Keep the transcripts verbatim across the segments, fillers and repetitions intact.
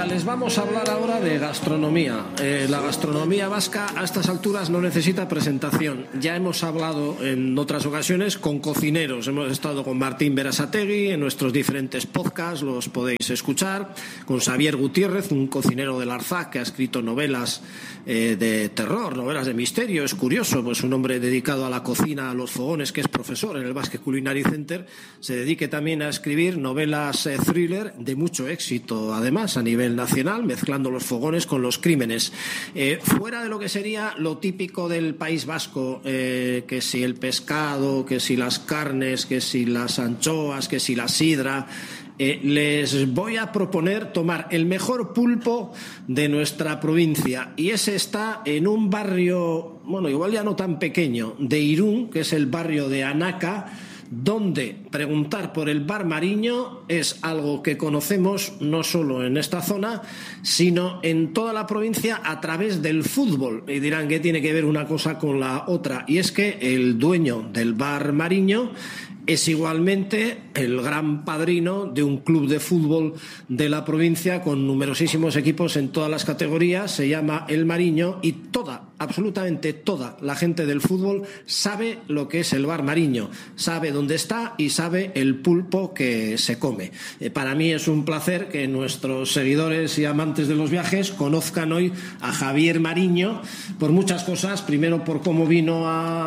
les vamos a hablar ahora de gastronomía. Eh, la gastronomía vasca a estas alturas no necesita presentación. Ya hemos hablado en otras ocasiones con cocineros. Hemos estado con Martín Berasategui en nuestros diferentes podcasts, los podéis escuchar. Con Xavier Gutiérrez, un cocinero del Arzak que ha escrito novelas eh, de terror, novelas de misterio. Es curioso, pues un hombre dedicado a la cocina, a los fogones, que es profesor en el Basque Culinary Center, se dedique también a escribir novelas eh, thriller de mucho éxito, además, a nivel nacional, mezclando los fogones con los crímenes. Eh, fuera de lo que sería lo típico del País Vasco, eh, que si el pescado, que si las carnes, que si las anchoas, que si la sidra, eh, les voy a proponer tomar el mejor pulpo de nuestra provincia, y ese está en un barrio, bueno, igual ya no tan pequeño, de Irún, que es el barrio de Anaca, donde preguntar por el bar Mariño es algo que conocemos no solo en esta zona, sino en toda la provincia a través del fútbol. Y dirán que tiene que ver una cosa con la otra, y es que el dueño del bar Mariño es igualmente el gran padrino de un club de fútbol de la provincia con numerosísimos equipos en todas las categorías. Se llama El Mariño, y toda, absolutamente toda la gente del fútbol sabe lo que es el bar Mariño, sabe dónde está y sabe el pulpo que se come. Eh, para mí es un placer que nuestros seguidores y amantes de los viajes conozcan hoy a Javier Mariño por muchas cosas. Primero, por cómo vino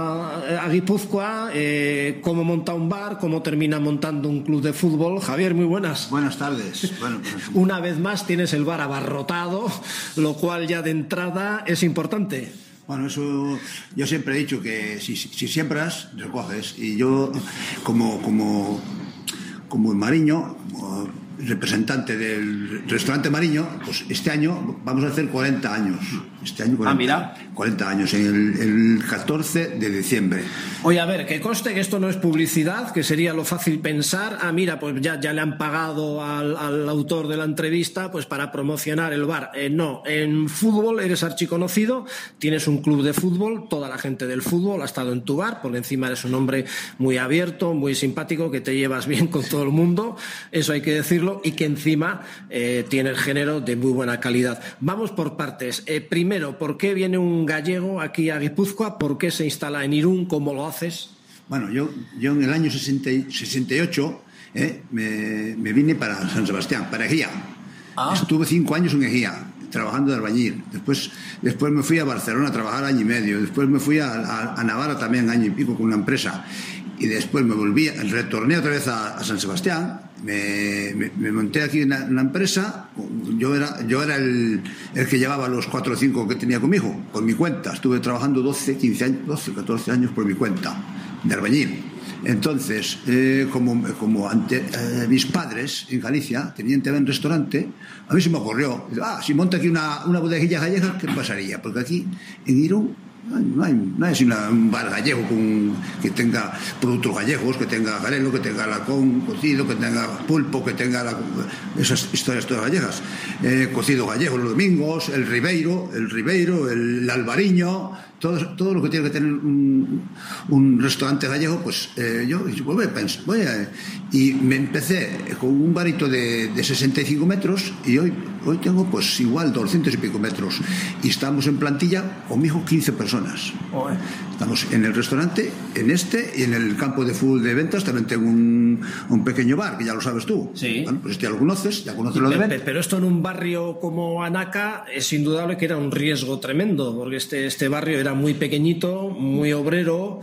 a, a Guipúzcoa, eh, cómo monta un bar, cómo termina montando un club de fútbol. Javier, muy buenas. Buenas tardes. Bueno, pues... Una vez más tienes el bar abarrotado, lo cual ya de entrada es importante. Bueno, eso yo siempre he dicho que si, si siembras, recoges. Y yo, como, como, como en Mariño, como representante del restaurante Mariño, pues este año vamos a hacer cuarenta años. Este año cuarenta, ah, mira. cuarenta años, en el, el catorce de diciembre. Oye, a ver, que conste que esto no es publicidad, que sería lo fácil pensar, ah, mira, pues ya, ya le han pagado al, al autor de la entrevista pues para promocionar el bar. Eh, no, en fútbol eres archiconocido, tienes un club de fútbol, toda la gente del fútbol ha estado en tu bar, porque encima eres un hombre muy abierto, muy simpático, que te llevas bien con todo el mundo, eso hay que decirlo, y que encima eh, tienes género de muy buena calidad. Vamos por partes. Eh, primero, ¿por qué viene un gallego aquí a Guipúzcoa? ¿Por qué se instala en Irún? ¿Cómo lo haces? Bueno, yo, yo en el año sesenta y ocho eh, me, me vine para San Sebastián, para Ejía. Ah. Estuve cinco años en Ejía, trabajando de albañil. Después, después me fui a Barcelona a trabajar año y medio. Después me fui a, a, a Navarra también año y pico con una empresa. Y después me volví, retorné otra vez a, a San Sebastián. Me, me, me monté aquí en una empresa. Yo era, yo era el, el que llevaba los cuatro o cinco que tenía conmigo, por mi cuenta. Estuve trabajando doce, quince años, doce, catorce años por mi cuenta, de albañil. Entonces, eh, como, como ante, eh, mis padres en Galicia tenían también restaurante, a mí se me ocurrió, ah, si monto aquí una, una bodeguilla gallega, ¿qué pasaría? Porque aquí, en Irún, no hay, no hay una, un bar gallego con, que tenga productos gallegos, que tenga garelo, que tenga lacón cocido, que tenga pulpo, que tenga la, esas historias todas gallegas. Eh, cocido gallego los domingos, el ribeiro, el ribeiro, el albariño, todo, todo lo que tiene que tener un, un restaurante gallego, pues eh, yo voy a pensar, voy a, y me empecé con un barito de, de sesenta y cinco metros, y hoy, hoy tengo pues igual doscientos y pico metros, y estamos en plantilla conmigo quince personas. Oh, eh. Estamos en el restaurante, en este, y en el campo de fútbol de ventas también tengo un, un pequeño bar, que ya lo sabes tú. Sí. Bueno, pues este ya lo conoces, ya conoces lo de ventas. Pero esto en un barrio como Anaca es indudable que era un riesgo tremendo, porque este, este barrio era muy pequeñito, muy obrero.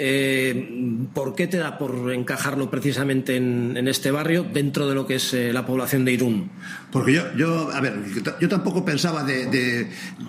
Eh, ¿Por qué te da por encajarlo precisamente en, en este barrio, dentro de lo que es eh, la población de Irún? Porque yo, yo a ver, yo tampoco pensaba de, de,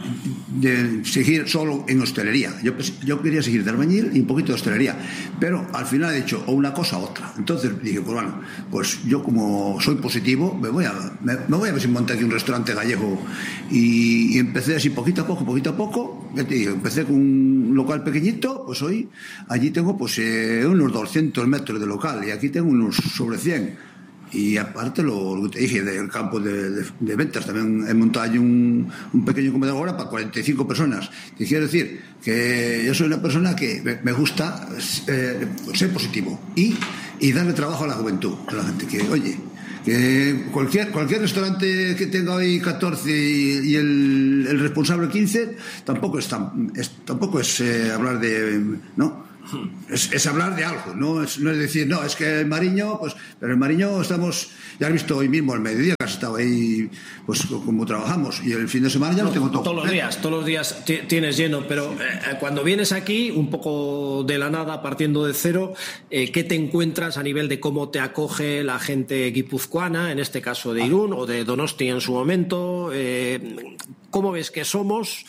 de seguir solo en hostelería. Yo, yo quería seguir de albañil y un poquito de hostelería, pero al final he dicho o una cosa o otra. Entonces dije, pues bueno, pues yo como soy positivo, me voy a, me, me voy a ver si monto aquí un restaurante gallego, y, y empecé así poquito a poco, poquito a poco. Ya te digo, empecé con un local pequeñito, pues hoy allí tengo pues eh, unos doscientos metros de local, y aquí tengo unos sobre cien. Y aparte lo, lo que te dije del campo de, de, de ventas, también he montado allí un, un pequeño comedor ahora para cuarenta y cinco personas. Te quiero decir que yo soy una persona que me, me gusta eh, ser positivo y, y darle trabajo a la juventud, a la gente que, oye, que cualquier, cualquier restaurante que tenga hoy catorce y, y el, el responsable quince, tampoco es, tan, es, tampoco es eh, hablar de... ¿no? Es, es hablar de algo, ¿no? Es, no es decir, no, es que el Mariño, pues, pero el Mariño estamos, ya has visto hoy mismo al mediodía que has estado ahí, pues como trabajamos, y el fin de semana ya no, lo tengo todo. Todos los días, todos los días tienes lleno, pero eh, cuando vienes aquí, un poco de la nada, partiendo de cero, eh, ¿qué te encuentras a nivel de cómo te acoge la gente guipuzcoana, en este caso de Irún o de Donosti en su momento? Eh, ¿Cómo ves que somos?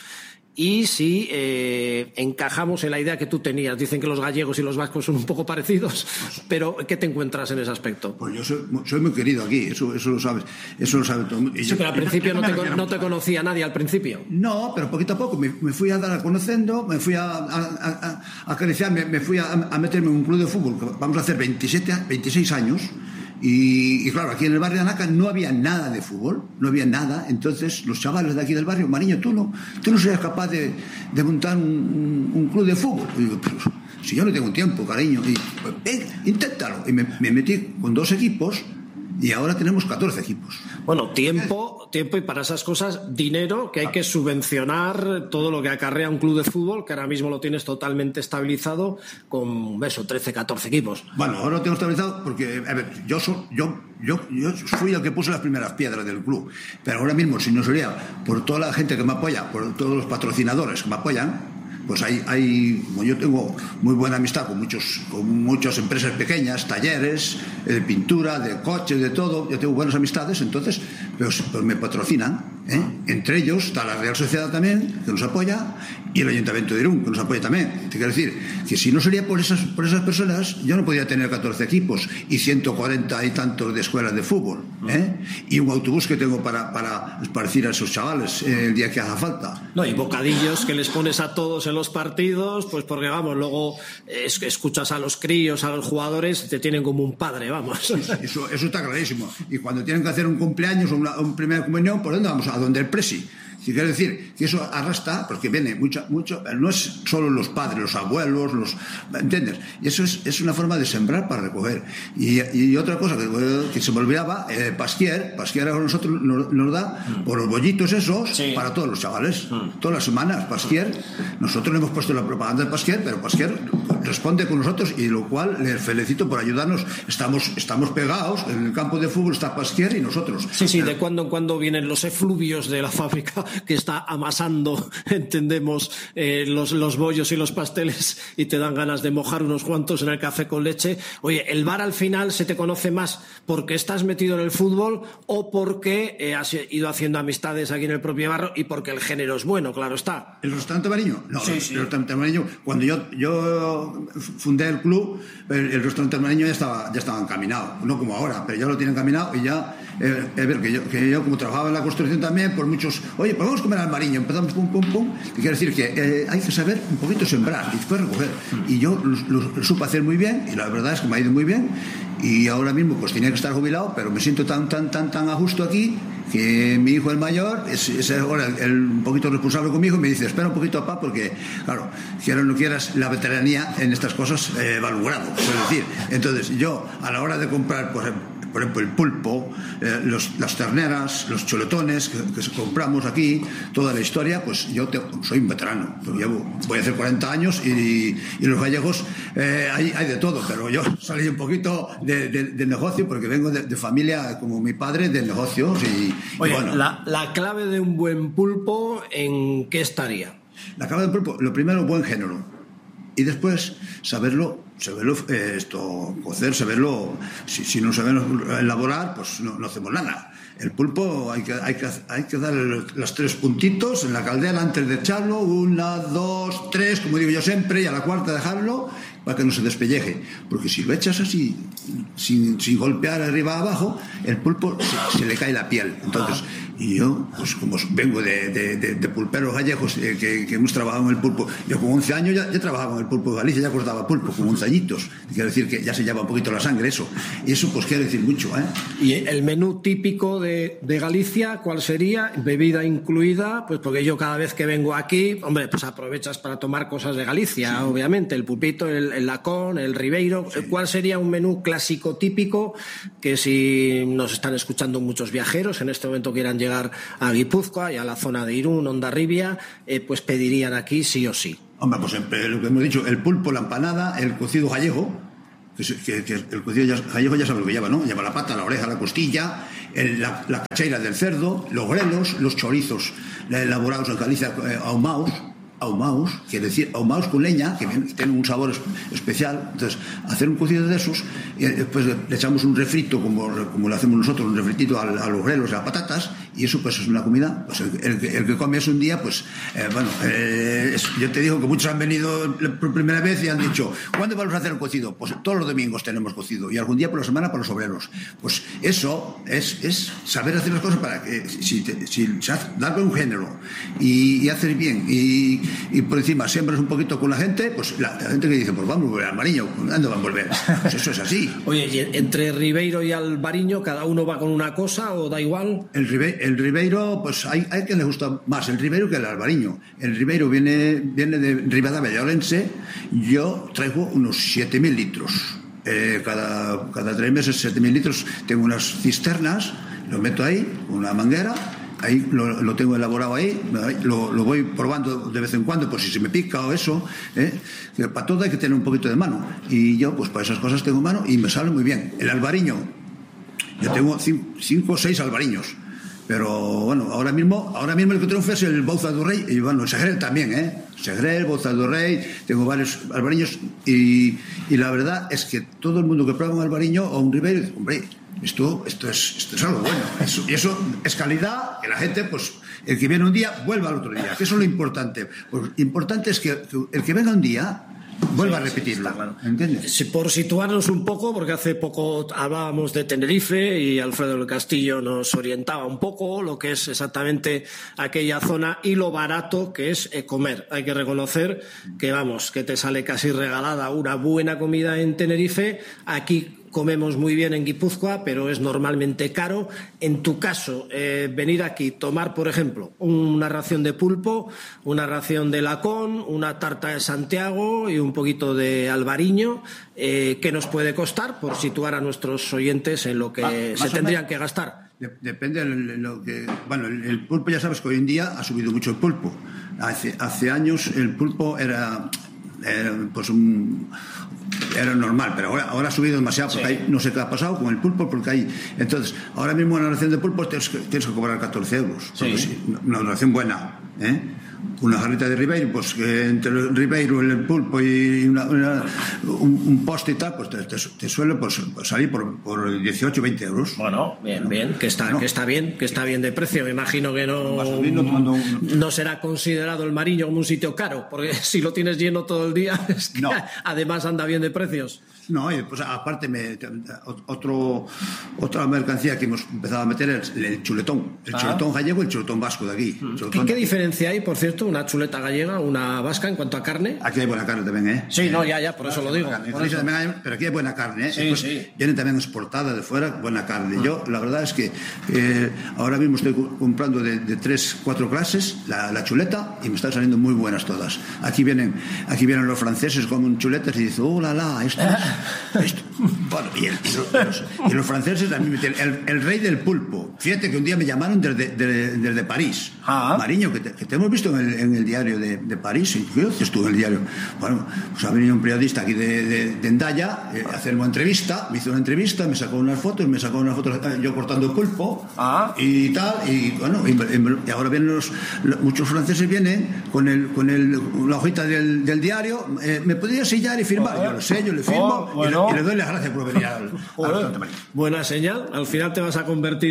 Y si eh, encajamos en la idea que tú tenías. Dicen que los gallegos y los vascos son un poco parecidos, pero ¿qué te encuentras en ese aspecto? Pues yo soy, soy muy querido aquí, eso, eso lo sabes, eso lo sabe todo el mundo. Sí, pero al principio no te, no te conocía nadie al principio. No, pero poquito a poco me, me fui a dar a conociendo, me fui a, a, a, a acariciar, me, me fui a, a meterme en un club de fútbol, que vamos a hacer veintisiete, veintiséis años. Y, y claro, aquí en el barrio de Anaca no había nada de fútbol, no había nada. Entonces los chavales de aquí del barrio, Mariño, tú no, tú no serías capaz de, de montar un, un, un club de fútbol. Y digo, pues, si yo no tengo tiempo, cariño, y pues, ven, inténtalo. Y me, me metí con dos equipos y ahora tenemos catorce equipos. Bueno, tiempo, tiempo y para esas cosas, dinero, que hay que subvencionar todo lo que acarrea un club de fútbol, que ahora mismo lo tienes totalmente estabilizado con eso, trece, catorce equipos. Bueno, ahora lo tengo estabilizado porque, a ver, yo, so, yo, yo, yo fui el que puse las primeras piedras del club, pero ahora mismo, si no sería por toda la gente que me apoya, por todos los patrocinadores que me apoyan, pues hay, hay, yo tengo muy buena amistad con muchos, con muchas empresas pequeñas, talleres, de pintura, de coches, de todo. Yo tengo buenas amistades, entonces, pues, pues me patrocinan, ¿eh? Entre ellos está la Real Sociedad también, que nos apoya, y el Ayuntamiento de Irún, que nos apoya también. Te quiero decir que si no sería por esas, por esas personas, yo no podría tener catorce equipos y ciento cuarenta y tantos de escuelas de fútbol, ¿eh? Y un autobús que tengo para, para esparcir a esos chavales eh, el día que haga falta. No, y bocadillos que les pones a todos en los partidos, pues porque vamos, luego es, escuchas a los críos, a los jugadores, te tienen como un padre, vamos. Eso, eso está clarísimo. Y cuando tienen que hacer un cumpleaños o una, un primer comunión, ¿por dónde vamos? A donde el presi. Si quiere decir que eso arrastra, porque viene mucho, mucho, no es solo los padres, los abuelos, los, ¿entiendes? Y eso es, es una forma de sembrar para recoger. Y, y otra cosa que, que se me olvidaba, eh, Pasquier, Pasquier a nosotros nos, nos da mm. por los bollitos esos, sí, para todos los chavales, mm. todas las semanas. Pasquier, nosotros le hemos puesto la propaganda de Pasquier, pero Pasquier responde con nosotros, y lo cual le felicito por ayudarnos. Estamos, estamos pegados, en el campo de fútbol está Pasquier y nosotros. Sí, sí, de cuando en cuando vienen los efluvios de la fábrica que está amasando, entendemos, eh, los, los bollos y los pasteles, y te dan ganas de mojar unos cuantos en el café con leche. Oye, ¿el bar al final se te conoce más porque estás metido en el fútbol o porque eh, has ido haciendo amistades aquí en el propio barrio y porque el género es bueno, claro está? ¿El restaurante Mariño? No, sí, el, sí. el restaurante Mariño, cuando yo, yo fundé el club, el, el restaurante Mariño ya estaba, ya estaba encaminado, no como ahora, pero ya lo tienen encaminado y ya, eh, eh, ver, que yo, que yo como trabajaba en la construcción también, por muchos, oye, pues vamos a comer al Mariño, empezamos pum, pum, pum, y quiere decir que eh, hay que saber un poquito sembrar y después recoger, y yo lo, lo, lo supe hacer muy bien, y la verdad es que me ha ido muy bien, y ahora mismo pues tenía que estar jubilado, pero me siento tan, tan, tan, tan a gusto aquí, que mi hijo el mayor es, es ahora el, el un poquito responsable conmigo, y me dice, espera un poquito, papá, porque claro, quieras o no quieras, la veteranía en estas cosas eh, va valorado, es decir, entonces yo a la hora de comprar, por ejemplo, por ejemplo el pulpo, eh, los, las terneras, los chuletones que, que compramos aquí, toda la historia, pues yo te, soy un veterano, llevo, voy a hacer cuarenta años, y, y los gallegos eh, hay, hay de todo, pero yo salí un poquito de, de, de negocio, porque vengo de, de familia como mi padre de negocios. Y, Oye, y bueno, la, la clave de un buen pulpo, ¿en qué estaría? La clave del pulpo, lo primero, buen género, y después saberlo, saberlo eh, esto, cocer, saberlo. Si, si no sabemos elaborar, pues no, no hacemos nada. El pulpo hay que, hay que, hay que darle los tres puntitos en la caldera antes de echarlo, una, dos, tres, como digo yo siempre, y a la cuarta dejarlo para que no se despelleje, porque si lo echas así sin, sin golpear arriba abajo, el pulpo se, se le cae la piel. Entonces Y yo, pues como vengo de, de, de, de pulperos gallegos eh, que, que hemos trabajado en el pulpo, yo con once años ya, ya trabajaba en el pulpo de Galicia, ya cortaba pulpo con once añitos. Quiero decir que ya se lleva un poquito la sangre eso. Y eso pues quiere decir mucho, ¿eh? Y el menú típico de, de Galicia, ¿cuál sería? Bebida incluida, pues porque yo cada vez que vengo aquí, hombre, pues aprovechas para tomar cosas de Galicia, sí. Obviamente, el pulpito, el, el lacón, el ribeiro. Sí. ¿Cuál sería un menú clásico típico que si nos están escuchando muchos viajeros en este momento quieran llegar a Guipúzcoa y a la zona de Irún, Hondarribia, eh, pues pedirían aquí sí o sí? Hombre, pues lo que hemos dicho, el pulpo, la empanada, el cocido gallego, que, que, que el cocido gallego ya sabe lo que lleva, ¿no? Lleva la pata, la oreja, la costilla, el, la, la cacheira del cerdo, los grelos, los chorizos elaborados en Galicia, eh, ahumados, ahumados, quiere decir ahumados con leña, que tienen un sabor especial. Entonces, hacer un cocido de esos, y después le echamos un refrito, como, como lo hacemos nosotros, un refritito a, a los grelos, a las patatas, y eso pues es una comida, pues el, el, el que come eso un día, pues, eh, bueno, eh, es, yo te digo que muchos han venido por primera vez y han dicho, ¿cuándo vamos a hacer el cocido? Pues todos los domingos tenemos cocido, y algún día por la semana para los obreros. Pues eso es, es saber hacer las cosas para que, si, te, si, si darle un género, y, y hacer bien, y y por encima siembras un poquito con la gente, pues la, la gente que dice, pues vamos a volver al Albariño, ¿dónde van a volver? Pues eso es así. Oye, ¿y entre Ribeiro y Albariño cada uno va con una cosa o da igual? El, Ribe, el Ribeiro, pues hay, hay que le gusta más el Ribeiro que el Albariño. El Ribeiro viene, viene de Ribadavia de Orense. Yo traigo unos siete mil litros. Eh, cada, cada tres meses siete mil litros. Tengo unas cisternas, lo meto ahí, una manguera. Ahí lo, lo tengo elaborado ahí, lo, lo voy probando de vez en cuando por si se me pica o eso, ¿eh? Para todo hay que tener un poquito de mano, y yo pues para esas cosas tengo mano y me sale muy bien. El albariño, yo tengo cinco o seis albariños, pero bueno, ahora mismo ahora mismo el que triunfa es el Bouza do Rei, y bueno, el Segrel también, ¿eh? Segrel, Bouza do Rei, tengo varios albariños, y, y la verdad es que todo el mundo que prueba un albariño o un ribeiro dice, hombre, Esto, esto, es, esto es algo bueno. Eso, y eso es calidad, que la gente, pues, el que viene un día, vuelva al otro día. Que eso es lo importante. Pues, lo importante es que, que el que venga un día vuelva sí, a repetirlo. Sí, claro. ¿Entiendes? Sí, por situarnos un poco, porque hace poco hablábamos de Tenerife y Alfredo del Castillo nos orientaba un poco lo que es exactamente aquella zona y lo barato que es comer. Hay que reconocer que, vamos, que te sale casi regalada una buena comida en Tenerife. Aquí comemos muy bien en Guipúzcoa, pero es normalmente caro. En tu caso, eh, venir aquí, tomar, por ejemplo, una ración de pulpo, una ración de lacón, una tarta de Santiago y un poquito de albariño, eh, ¿qué nos puede costar? Por situar a nuestros oyentes en lo que ah, se tendrían que gastar. Depende de lo que... Bueno, el, el pulpo, ya sabes que hoy en día ha subido mucho el pulpo. Hace, hace años el pulpo era... Era, pues un, era normal, pero ahora, ahora ha subido demasiado porque sí. Hay, no sé qué ha pasado con el pulpo, porque hay, entonces ahora mismo una ración de pulpo tienes que, tienes que cobrar catorce euros, sí. Sí, una ración buena, ¿eh? Una jarrita de ribeiro, pues que entre el ribeiro, el pulpo y una, una, un, un poste y tal, pues te, te, te suele pues, salir por, por dieciocho, veinte euros. Bueno, bien, bien, que está, no. que está bien, que está bien de precio. Me imagino que no, no, no será considerado el Mariño como un sitio caro, porque si lo tienes lleno todo el día, es que no. Además anda bien de precios. No, y pues aparte me, otro, otra mercancía que hemos empezado a meter es el chuletón, el ah. chuletón gallego y el chuletón vasco de aquí. Mm. ¿Qué, ¿Qué diferencia hay, por cierto, una chuleta gallega, una vasca en cuanto a carne? Aquí hay buena carne también, ¿eh? Sí, no, ya, ya, por eso lo digo. Por eso. Hay, pero aquí hay buena carne, ¿eh? Sí, pues, sí. Viene también exportada de fuera, buena carne. Mm. Yo, la verdad es que eh, ahora mismo estoy comprando de, de tres, cuatro clases la, la chuleta y me están saliendo muy buenas todas. Aquí vienen, aquí vienen los franceses con chuletas y dicen, oh, la, la, esto es... Esto. Bueno, y, el, y, los, y los franceses también me tienen el, el rey del pulpo. Fíjate que un día me llamaron desde, desde, desde París. Ah. Mariño, que te, que te hemos visto en el, en el diario de, de París. ¿Qué haces tú en el diario? Bueno, pues ha venido un periodista aquí de, de, de Endaya eh, a hacerme una entrevista. Me hizo una entrevista, me sacó unas fotos, me sacó unas fotos eh, yo cortando pulpo ah. y tal. Y bueno, y, y ahora vienen los, los muchos franceses vienen con el con el la hojita del, del diario. Eh, ¿Me podría sellar y firmar? Oh, yo lo sé, yo le firmo. Oh, bueno. y, le, y le doy las gracias por venir al, al Buena señal. Al final te vas a convertir en un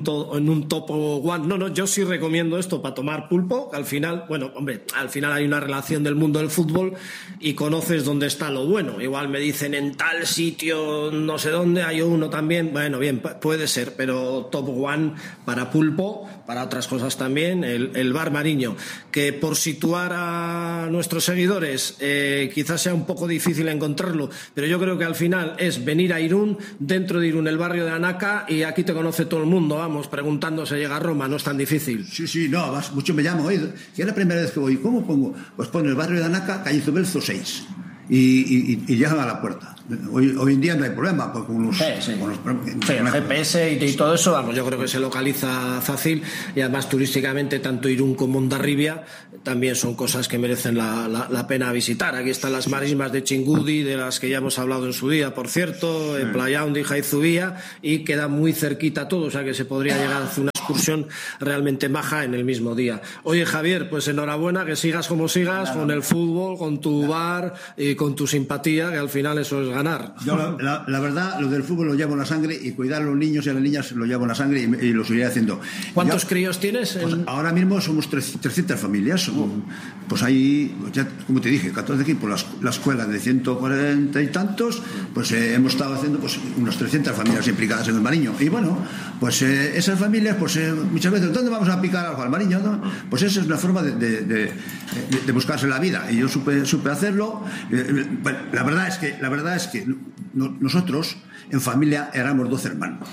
un, to, en un top one. No, no, yo sí recomiendo esto para tomar pulpo, que al final, bueno, hombre, al final hay una relación del mundo del fútbol y conoces dónde está lo bueno. Igual me dicen en tal sitio, no sé dónde, hay uno también. Bueno, bien, puede ser, pero top one para pulpo, para otras cosas también, el, el Bar Mariño, que por situar a nuestros seguidores eh, quizás sea un poco difícil encontrarlo, pero yo creo que al final es venir a Irún, dentro de Irún, el barrio de Anaca, y aquí te conoce todo el mundo, vamos, preguntando si llega a Roma, no es tan difícil. Sí, sí, no, vas, mucho me llamo, oye, que es la primera vez que voy, ¿cómo pongo? Pues pongo el barrio de Anaca, calle Zubelzo seis, y, y, y llegan a la puerta. Hoy, hoy en día no hay problema, porque con los, sí, sí. Con los, sí, el G P S y, y todo eso, vamos, yo creo que se localiza fácil, y además turísticamente tanto Irún como Hondarribia también son cosas que merecen la, la, la pena visitar. Aquí están las marismas de Chingudi, de las que ya hemos hablado en su día, por cierto, sí. En Playa Hondo y Jaizubía, y queda muy cerquita todo, o sea que se podría llegar a hacer una excursión realmente maja en el mismo día. Oye, Javier, pues enhorabuena, que sigas como sigas, claro, con el fútbol, con tu bar y con tu simpatía, que al final eso es ganar. Yo la, la, la verdad, lo del fútbol lo llevo en la sangre, y cuidar a los niños y a las niñas lo llevo en la sangre, y, y lo seguiré haciendo. ¿Cuántos Yo, críos tienes? Pues en... ahora mismo somos trescientas familias. Oh. Pues hay, ya, como te dije, catorce equipos. La, la escuela de ciento cuarenta y tantos, pues eh, hemos estado haciendo pues unas trescientas familias implicadas en el Mariño. Y bueno, pues eh, esas familias, pues eh, muchas veces, ¿dónde vamos a picar algo al Mariño? ¿No? Pues esa es una forma de, de, de, de, de buscarse la vida. Y yo supe, supe hacerlo. Eh, bueno, la verdad es que, la verdad es que no, nosotros en familia éramos doce hermanos.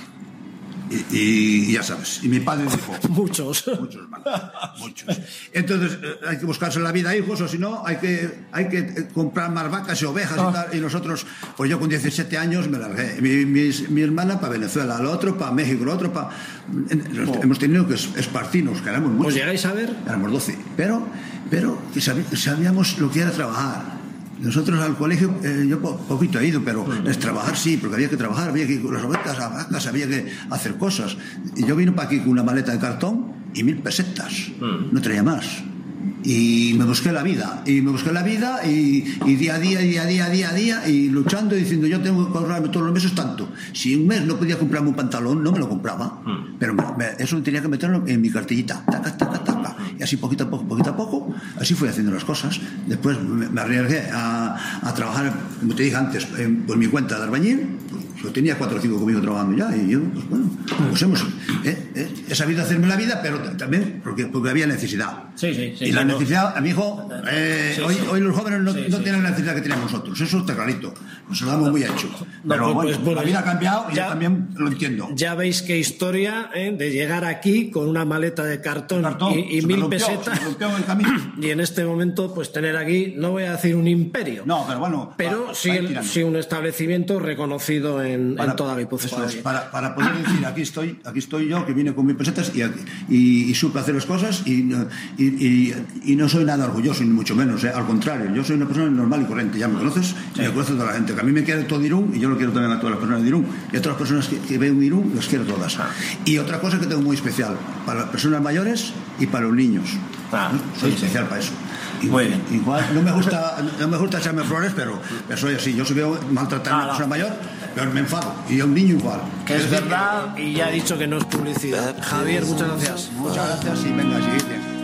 Y, y, y ya sabes, y mi padre dijo muchos muchos hermanos, muchos. Entonces eh, hay que buscarse la vida, hijos, o si no hay que hay que eh, comprar más vacas y ovejas oh. y tal. Y nosotros, pues yo con diecisiete años me largué, mi, mi, mi hermana para Venezuela, la otro para México, la otro para oh. hemos tenido que espartirnos, que éramos muchos. ¿Os llegáis a ver? Éramos doce, pero pero sabíamos lo que era trabajar. Nosotros al colegio, eh, yo po poquito he ido, pero es trabajar sí, porque había que trabajar, había que ir con las ovejas a vacas, había que hacer cosas. Y yo vine para aquí con una maleta de cartón y mil pesetas, no traía más. Y me busqué la vida, y me busqué la vida, y, y día a día, día a día, día a día, y luchando y diciendo, yo tengo que comprarme todos los meses tanto. Si un mes no podía comprarme un pantalón, no me lo compraba, pero me, me, eso tenía que meterlo en mi cartillita, taca, taca, taca. Y así poquito a poco, poquito a poco, así fui haciendo las cosas. Después me, me arriesgué a, a trabajar, como te dije antes, en, por mi cuenta de albañil. Yo tenía cuatro o cinco conmigo trabajando ya, y yo, pues bueno, pues hemos eh, eh, he sabido hacerme la vida, pero también porque, porque había necesidad. Sí, sí, sí. Y la necesidad, a mi hijo, eh, sí, hoy, sí. hoy los jóvenes no, sí, no sí. tienen la necesidad que teníamos nosotros, eso está clarito, nos lo damos muy hecho. No, pero pues, bueno, pues, bueno, la vida ha cambiado y ya, yo también lo entiendo. Ya veis qué historia eh, de llegar aquí con una maleta de cartón, cartón y, y mil rompió, pesetas. En el camino. Y en este momento, pues tener aquí, no voy a decir un imperio, no, pero bueno, pero va, sí, el, sí un establecimiento reconocido en, para, en toda la pues, para, para poder decir, aquí estoy, aquí estoy yo, que vine con mil pesetas y, y, y supe hacer las cosas y, y, y, y no soy nada orgulloso, ni mucho menos, eh, al contrario, yo soy una persona normal y corriente, ya me conoces, sí. Y me conoce toda la gente, que a mí me quiere todo Irún y yo lo quiero también a todas las personas de Irún, y a todas las personas que, que ven Irún, las quiero todas. Y otra cosa que tengo muy especial, para las personas mayores y para los niños, ah, ¿no? Soy sí, especial sí. para eso. Muy bien. Igual no me gusta no me gusta echarme flores, pero, pero soy así, yo soy veo maltratar a una persona mayor, pero me enfado, y a un niño igual. Que es, es verdad, que... y ya he dicho que no es publicidad. Javier, muchas gracias. Muchas gracias y venga, siguiente.